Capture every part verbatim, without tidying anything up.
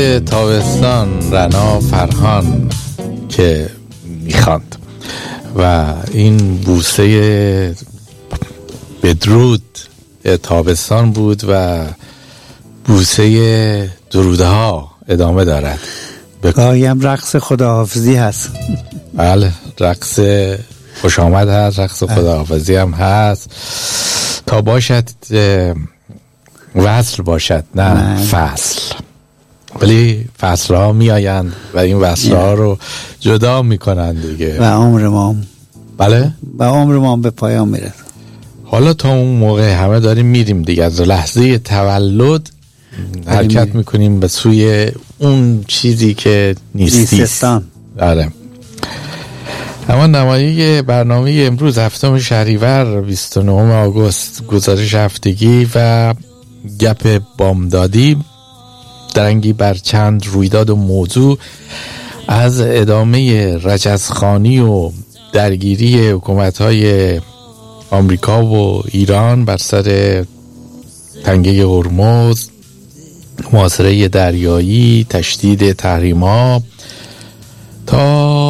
تابستان رنا فرهان که میخواند و این بوسه بدرود تابستان بود و بوسه درودها ادامه دارد. گاهی هم رقص خداحافظی هست. بله، رقص خوش آمد هست، رقص خداحافظی هم هست تا باشد وصل باشد نه من. فصل، ولی فصل ها می آیند و این وصل ها رو جدا می کنند دیگه و عمر ما بله و عمر ما به پایان میره. حالا تا اون موقع همه داریم میریم دیگه، از لحظه تولد حرکت میکنیم به سوی اون چیزی که نیستیست. آره. اما نمایی برنامه امروز هفتم شهریور بیست و نهم آگوست، گزارش هفتگی و گپ بامدادی درنگی بر چند رویداد و موضوع از ادامه رجزخانی و درگیری حکومت‌های آمریکا و ایران بر سر تنگه هرمز، محاصره دریایی، تشدید تحریم‌ها تا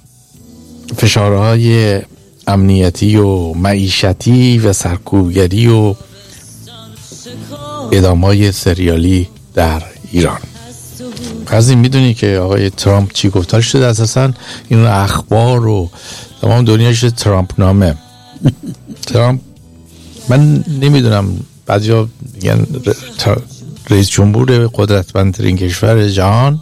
فشارهای امنیتی و معیشتی و سرکوبگری و اعدام‌های سریالی در ایران. از این میدونی که آقای ترامپ چی گفتار شده، اساسا این اخبار رو تمام دنیا شده ترامپ نامه. ترامپ من نمیدونم بعضیا میگن رئیس جمهور قدرتمندترین کشور جهان،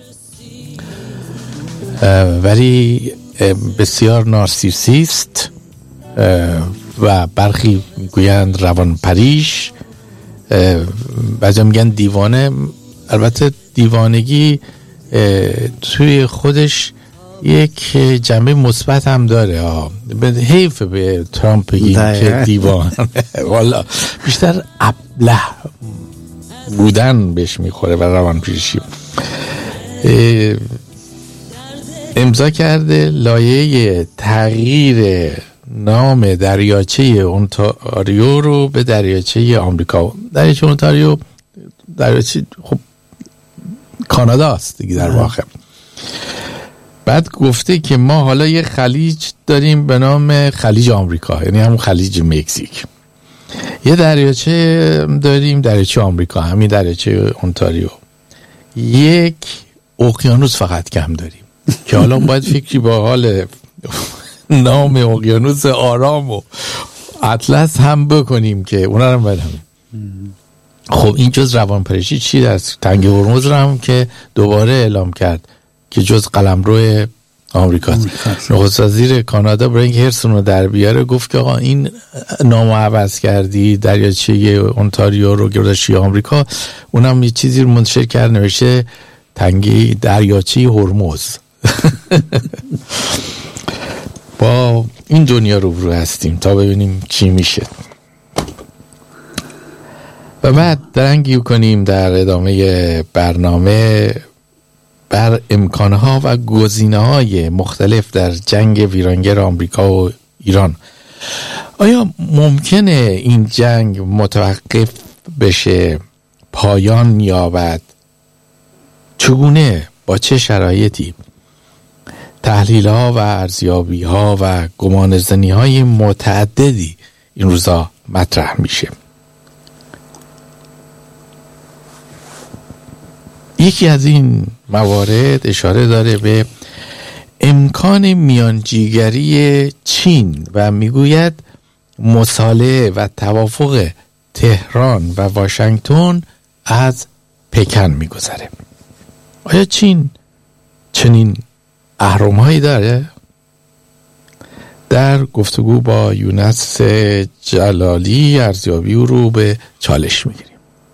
ولی بسیار نارسیسیست و برخی میگویند روانپریش، بعضی میگن دیوانه. البته دیوانگی توی خودش یک جنبه مثبت هم داره. به حیف به ترامپ بگیم که دیوانه، والا بیشتر ابله بودن بهش میخوره و روانپریشی. امضا کرده لایحه تغییر نام دریاچه اونتاریو رو به دریاچه آمریکا. دریاچه اونتاریو دریاچه خب کانادا است دیگه در واقع. بعد گفته که ما حالا یه خلیج داریم به نام خلیج آمریکا، یعنی همون خلیج مکزیک. یه دریاچه داریم دریاچه آمریکا، همین دریاچه اونتاریو. یک اقیانوس فقط کم داریم که حالا باید فکری با حال نام اقیانوس آرام و اطلس هم بکنیم که اونا رو بدم. خب این جز روانپریشی چی در تنگه هرمز رو هم که دوباره اعلام کرد که جز قلمرو آمریکا. نخست وزیر کانادا برای اینکه حرصون رو در بیاره گفت که آقا این نامو عوض کردی، دریاچه اونتاریو رو گذاشتی آمریکا، اونم یه چیزی رو منتشر کرد نوشته تنگه دریاچه هرمز. با این دنیا روبرو هستیم تا ببینیم چی میشه. و بعد درنگی کنیم در ادامه برنامه بر امکانها و گزینه‌های مختلف در جنگ ویرانگر آمریکا و ایران. آیا ممکنه این جنگ متوقف بشه، پایان یابد؟ چگونه؟ با چه شرایطی؟ تحلیل‌ها و ارزیابی‌ها و گمانه‌زنی‌های متعددی این روزا مطرح میشه. یکی از این موارد اشاره داره به امکان میانجیگری چین و میگوید مصالحه و توافق تهران و واشنگتن از پکن میگذره. آیا چین چنین اهرم‌هایی داره؟ در گفتگو با یونس جلالی ارزیابی رو به چالش میگیریم.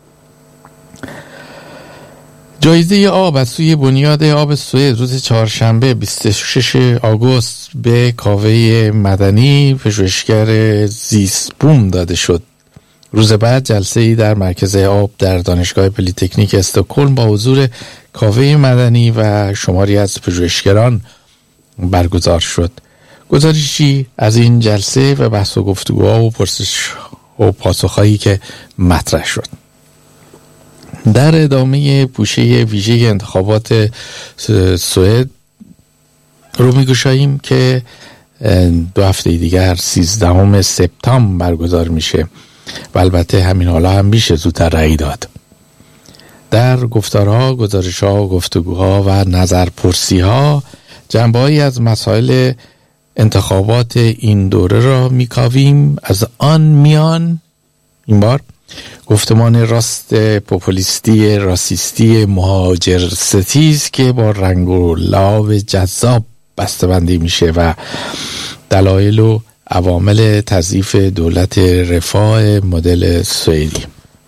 جایزه آب از سوی بنیاد آب سوئد روز چهارشنبه بیست و ششم آگوست به کاوه مدنی پژوهشگر زیست بوم داده شد. روز بعد جلسه‌ای در مرکز آب در دانشگاه پلی‌تکنیک استکهلم با حضور کاوه مدنی و شماری از پژوهشگران برگزار شد. گزارشی از این جلسه و بحث و گفتگوها و پرسش و پاسخهایی که مطرح شد. در ادامه پوشه ویژه انتخابات سوئد رو میگشاییم که دو هفته دیگر سیزدهم سپتامبر برگزار میشه و البته همین حالا هم میشه زودتر رأی داد. در گفتارها، گزارشها، گفتگوها و نظرپرسیها جنبه‌ای از مسائل انتخابات این دوره را میکاویم. از آن میان این بار گفتمان راست پوپولیستی راسیستی مهاجر ستیز که با رنگ و لعاب جذاب بسته‌بندی میشه و دلایل و عوامل تضعیف دولت رفاه مدل سوئدی.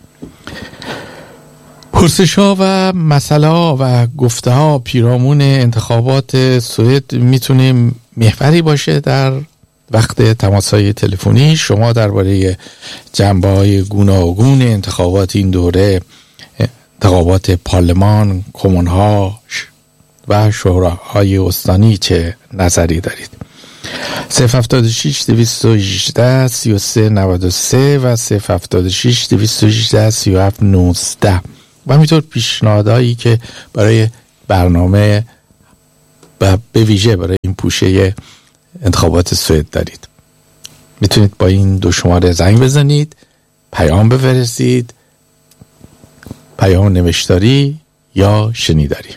پرسش‌ها و مسئله‌ها و گفته‌ها پیرامون انتخابات سوئد میتونه محوری باشه در وقت تماس‌های تلفنی. شما درباره جنبه‌های گوناگون انتخابات این دوره، انتخابات پارلمان، کمون‌ها و شوراهای استانی چه نظری دارید؟ صفر هفتاد و شش دویست و هجده سی و سه نود و سه و صفر هفتاد و شش دویست و هجده سی و هفت نوزده و همینطور پیشنهادهایی که برای برنامه و به ویژه برای این پوشه انتخابات سوئد دارید. میتونید با این دو شماره زنگ بزنید، پیام بفرستید، پیام نوشتاری یا شنیداری.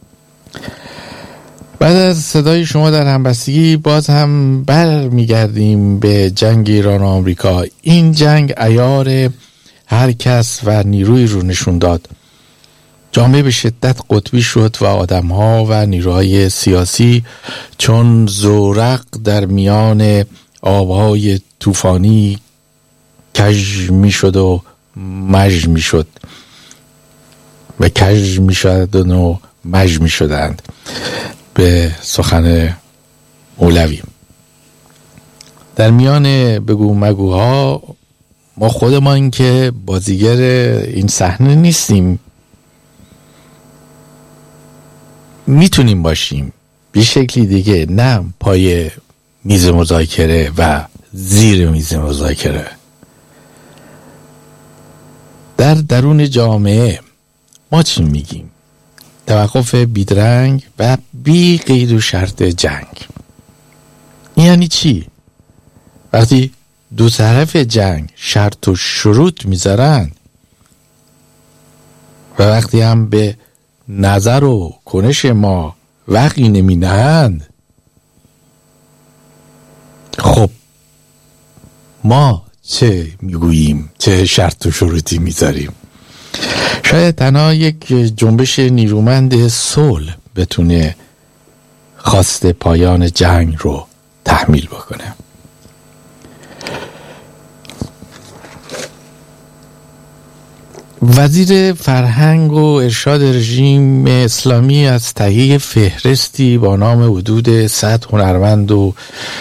بعد از صدای شما در همبستگی باز هم بر میگردیم به جنگ ایران و آمریکا. این جنگ عیار هر کس و نیروی رو نشون داد. جامعه به شدت قطبی شد و آدم‌ها و نیروهای سیاسی چون زورق در میان آب‌های طوفانی کج می‌شد و مژ می‌شد و کج می‌شدند و مژ می‌شدند به سخن مولوی. در میان بگو مگوها ما خودمان که بازیگر این صحنه نیستیم، میتونیم باشیم به شکلی دیگه، نه پای میز مذاکره و زیر میز مذاکره. در درون جامعه ما چی میگیم؟ توقف بیدرنگ و بی قید و شرط جنگ. این یعنی چی؟ وقتی دو طرف جنگ شرط و شروط میذارن و وقتی هم به نظر و کنش ما وقتی نمی نهند، خب ما چه میگوییم؟ چه شرط و شروطی میذاریم؟ شاید تنها یک جنبش نیرومند صلح بتونه خواست پایان جنگ رو تحمیل بکنه. وزیر فرهنگ و ارشاد رژیم اسلامی از تهیه فهرستی با نام حدود صد هنرمند و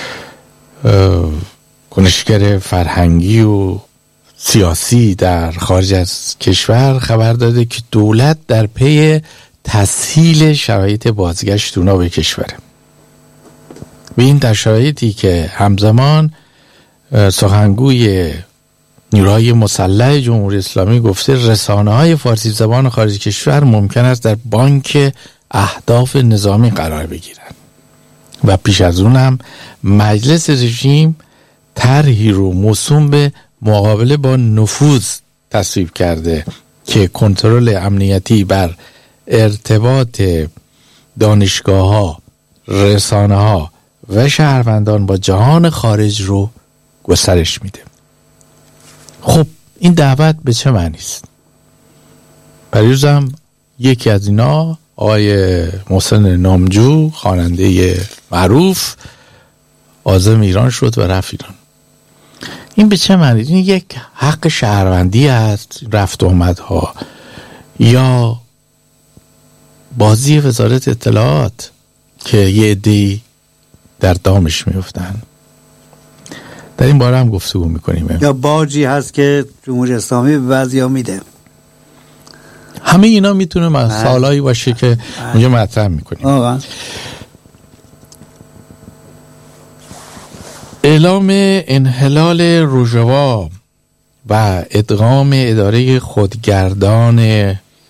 کنشگر فرهنگی و سیاسی در خارج از کشور خبر داده که دولت در پی تسهیل شرایط بازگشت اونا به کشوره. و این در شرایطی که همزمان سخنگوی نیروهای مسلح جمهوری اسلامی گفته رسانه‌های فارسی زبان خارج کشور ممکن است در بانک اهداف نظامی قرار بگیرند. و پیش از اون هم مجلس رژیم طرحی رو موسوم به مقابله با نفوذ تصویب کرده که کنترل امنیتی بر ارتباط دانشگاه‌ها، رسانه‌ها و شهروندان با جهان خارج رو گسترش میده. خب این دعوت به چه معنی است؟ پریروزم یکی از اینا آقای محسن نامجو، خواننده معروف، عازم ایران شد و رفت ایران. این به چه معنی؟ این یک حق شهروندی است، رفت آمدها، یا بازی وزارت اطلاعات که یه عده‌ای در دامش میفتن؟ در این باره هم گفتگو میکنیم. یا باجی هست که جمهوری اسلامی به بعضیا میده. همه اینا میتونه مسائلی باشه که اونجا مطرح میکنیم. آقا اعلام انحلال روژوا و ادغام اداره خودگردان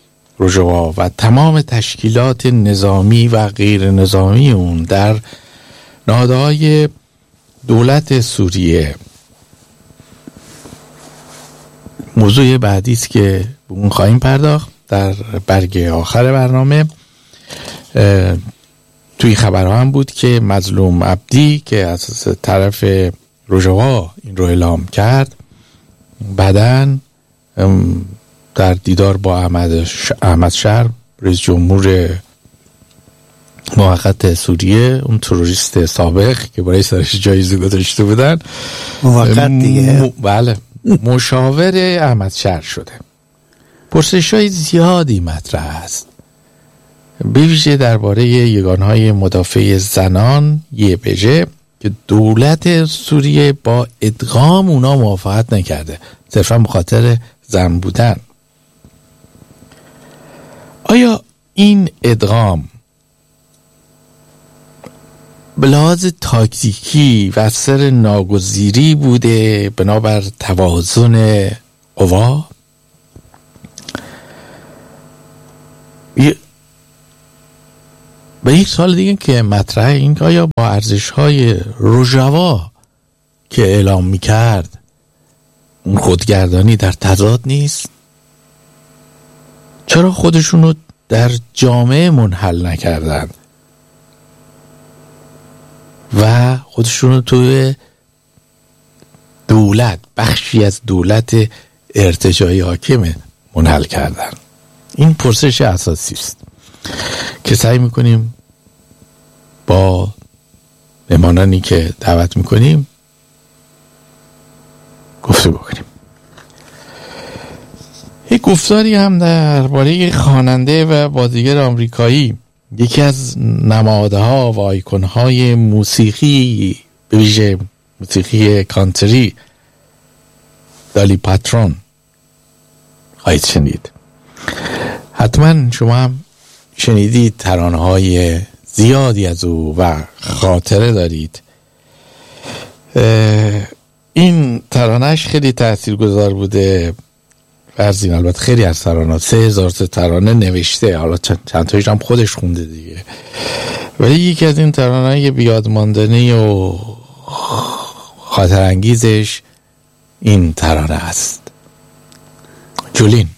روژوا و تمام تشکیلات نظامی و غیر نظامی اون در نهادهای دولت سوریه موضوع بعدی است که به اون خواهیم پرداخت در برگ آخر برنامه. توی خبرها هم بود که مظلوم عبدی که از طرف روژوا این رو اعلام کرد بعداً در دیدار با احمد ش... احمد شهر رئیس جمهور موقت سوریه، اون تروریست سابق که برای سرش جایزه گذاشته بودن موقت دیگه م... بله مشاور احمد شهر شده. پرسش‌های زیادی مطرح است، به ویژه درباره یگانهای مدافع زنان یه بجه که دولت سوریه با ادغام اونا موافقت نکرده صرفا به خاطر زن بودن. آیا این ادغام به لحاظ تاکتیکی و سر ناگزیری بوده بنابر توازن قوا؟ به یک سال دیگه که مطرح این که آیا با ارزش‌های روژوا که اعلام می‌کرد اون خودگردانی در تضاد نیست؟ چرا خودشونو در جامعه منحل نکردن و خودشونو توی دولت، بخشی از دولت ارتجاعی حاکمه منحل کردن؟ این پرسش اساسی است که سعی میکنیم با مهمانانی که دعوت میکنیم گفته بکنیم. یک گفتاری هم درباره خواننده و بازیگر آمریکایی، یکی از نمادها و آیکون‌های موسیقی به ویژه موسیقی کانتری، دالی پاترون خواهید شنید. حتما شما هم شنیدید ترانه‌های زیادی از او و خاطره دارید. این ترانهش خیلی تاثیرگذار بوده. فرضین البته خیلی از ترانه سه هزار ترانه نوشته، حالا چند تایش هم خودش خونده دیگه، ولی یکی از این ترانه‌های بیادماندنی و خاطرانگیزش این ترانه است. جولین.